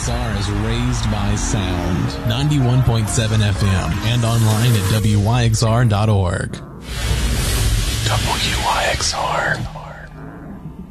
WYXR is raised by sound. 91.7 FM and online at WYXR.org. WYXR.